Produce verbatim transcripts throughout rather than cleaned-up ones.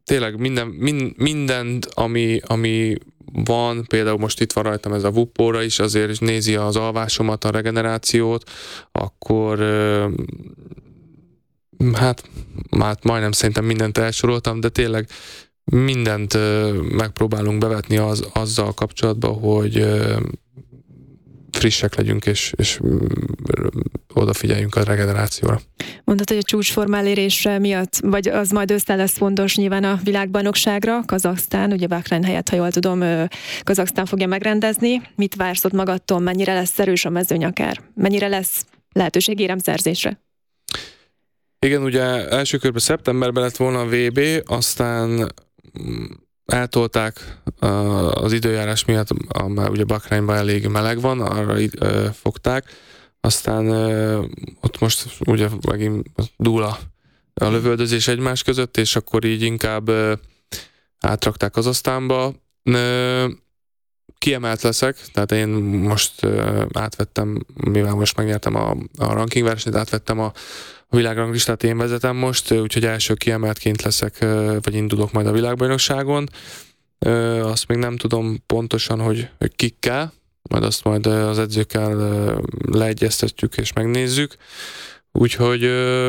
tényleg minden, mind, mindent, ami, ami van, például most itt van rajtam ez a Vuppóra is, azért is nézi az alvásomat, a regenerációt, akkor hát, hát majdnem szerintem mindent elsoroltam, de tényleg mindent megpróbálunk bevetni az, azzal kapcsolatban, hogy frissek legyünk, és, és odafigyeljünk a regenerációra. Mondtad, hogy a csúcsforma elérésre miatt, vagy az majd ősszel lesz fontos nyilván a világbajnokságra, Kazahsztán, ugye Bahrein helyett, ha jól tudom, Kazahsztán fogja megrendezni. Mit vársz ott magadtól, mennyire lesz erős a mezőny akár? Mennyire lesz lehetőség éremszerzésre? Igen, ugye első körben szeptemberben lett volna a vé bé, aztán eltolták az időjárás miatt, már ugye Bahreinban elég meleg van, arra fogták, aztán ott most ugye megint dúl a, a lövöldözés egymás között, és akkor így inkább átrakták Kazahsztánba. Kiemelt leszek, tehát én most átvettem, mivel most megnyertem a, a ranking versenyt, átvettem a A világranglistát én vezetem most, úgyhogy első kiemeltként leszek, vagy indulok majd a világbajnokságon. Azt még nem tudom pontosan, hogy, hogy kikkel, majd azt majd az edzőkkel leegyeztetjük és megnézzük. Úgyhogy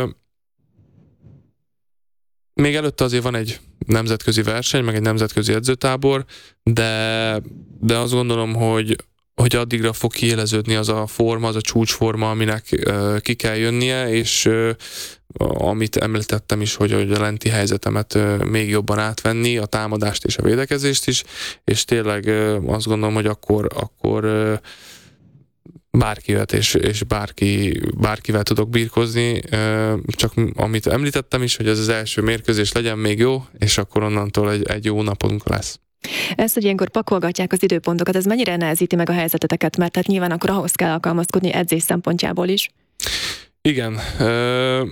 még előtte azért van egy nemzetközi verseny, meg egy nemzetközi edzőtábor, de, de azt gondolom, hogy hogy addigra fog kiéleződni az a forma, az a csúcsforma, aminek uh, ki kell jönnie, és uh, amit említettem is, hogy, hogy a lenti helyzetemet uh, még jobban átvenni, a támadást és a védekezést is, és tényleg uh, azt gondolom, hogy akkor, akkor uh, bárki jöhet, és, és bárki, bárkivel tudok birkozni, uh, csak amit említettem is, hogy ez az első mérkőzés legyen még jó, és akkor onnantól egy, egy jó napunk lesz. Ezt, hogy ilyenkor pakolgatják az időpontokat, ez mennyire nehezíti meg a helyzeteteket, mert tehát nyilván akkor ahhoz kell alkalmazkodni edzés szempontjából is. Igen. Ö,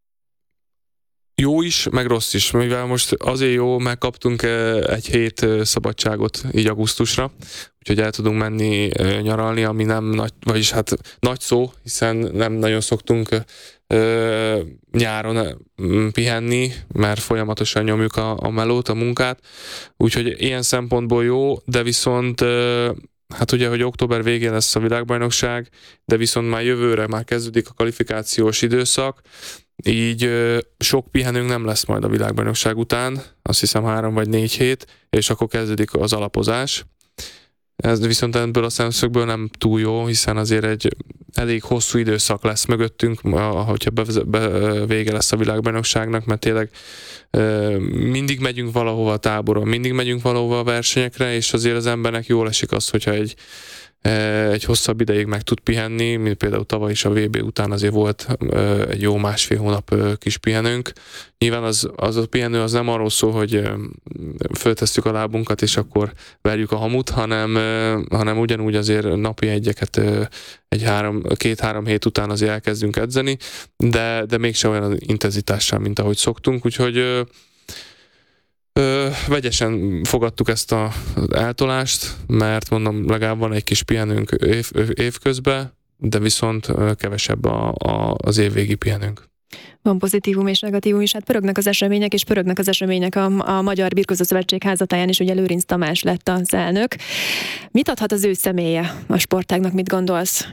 jó is, meg rossz is, mivel most azért jó, megkaptunk egy hét szabadságot így augusztusra, úgyhogy el tudunk menni nyaralni, ami nem nagy, vagyis hát nagy szó, hiszen nem nagyon szoktunk ö, nyáron pihenni, mert folyamatosan nyomjuk a, a melót, a munkát, úgyhogy ilyen szempontból jó, de viszont ö, hát ugye, hogy október végén lesz a világbajnokság, de viszont már jövőre már kezdődik a kvalifikációs időszak, így ö, sok pihenőnk nem lesz majd a világbajnokság után, azt hiszem három vagy négy hét, és akkor kezdődik az alapozás. Ez viszont ebből a szemszögből nem túl jó, hiszen azért egy elég hosszú időszak lesz mögöttünk, hogyha be, be, vége lesz a világbajnokságnak, mert tényleg e, mindig megyünk valahova a táboron, mindig megyünk valahova a versenyekre, és azért az embernek jól esik az, hogyha egy, e, egy hosszabb ideig meg tud pihenni, mint például tavaly is a vé bé után azért volt e, egy jó másfél hónap e, kis pihenőnk. Nyilván az, az a pihenő az nem arról szól, hogy e, föltesszük a lábunkat, és akkor verjük a hamut, hanem, e, hanem ugyanúgy azért napi egyeket e, egy három, két-három hét után azért elkezdünk edzeni, de, de mégse olyan intenzitással, mint ahogy szoktunk, úgyhogy ö, ö, vegyesen fogadtuk ezt a, az eltolást, mert mondom, legalább van egy kis pihenőnk év, évközben, de viszont kevesebb a, a, az évvégi pihenőnk. Van pozitívum és negatívum is, hát pörögnek az események, és pörögnek az események a, a Magyar Birkózó Szövetség házatáján is, ugye Lőrinc Tamás lett az elnök. Mit adhat az ő személye a sportágnak, mit gondolsz?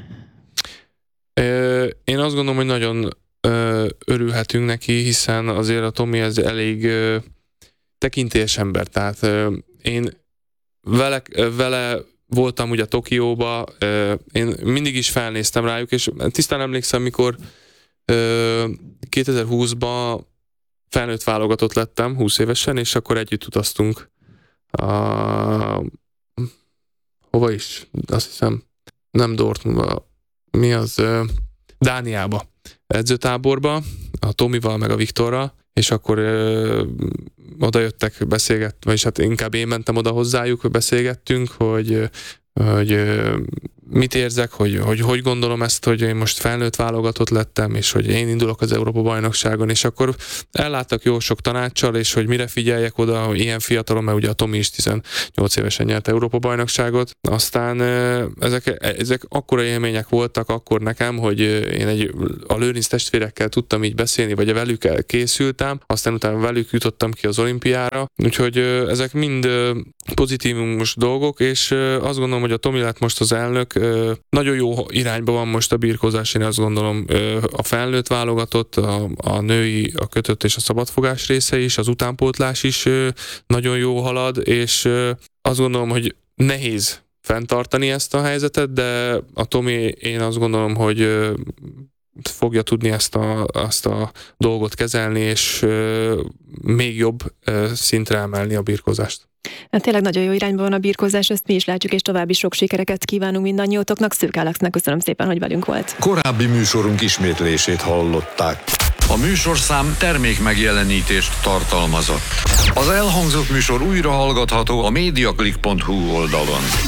Én azt gondolom, hogy nagyon örülhetünk neki, hiszen azért a Tomi ez elég tekintélyes ember, tehát én vele, vele voltam ugye Tokióba, én mindig is felnéztem rájuk, és tisztán emlékszem, mikor kétezer-húszban felnőtt válogatott lettem, húsz évesen, és akkor együtt utaztunk a... hova is? Azt hiszem, nem Dortmundba, mi az? Dániába, edzőtáborba, a Tomival meg a Viktorral, és akkor ö, oda jöttek, beszélget, vagyis hát inkább én mentem oda hozzájuk, hogy beszélgettünk, hogy, hogy ö, mit érzek, hogy, hogy hogy gondolom ezt, hogy én most felnőtt válogatott lettem, és hogy én indulok az Európa-bajnokságon, és akkor elláttak jó sok tanáccsal, és hogy mire figyeljek oda, hogy ilyen fiatalon, mert ugye a Tomi is tizennyolc évesen nyert Európa-bajnokságot. Aztán ezek, ezek akkora élmények voltak akkor nekem, hogy én egy, a Lőrinc testvérekkel tudtam így beszélni, vagy velük készültem, aztán utána velük jutottam ki az olimpiára, úgyhogy ezek mind pozitívumos dolgok, és azt gondolom, hogy a Tomi lett most az elnök, nagyon jó irányba van most a birkózás, én azt gondolom a felnőtt válogatott, a, a női, a kötött és a szabadfogás része is, az utánpótlás is nagyon jó halad, és azt gondolom, hogy nehéz fenntartani ezt a helyzetet, de a Tomi, én azt gondolom, hogy fogja tudni ezt a, azt a dolgot kezelni, és még jobb szintre emelni a birkózást. Hát tényleg nagyon jó irányban van a birkózás, ezt mi is látjuk, és további sok sikereket kívánunk mindannyiótoknak. Szőke Alexnek köszönöm szépen, hogy velünk volt. Korábbi műsorunk ismétlését hallották. A műsorszám termék megjelenítést tartalmazott. Az elhangzott műsor újra hallgatható a mediaclick pont hu oldalon.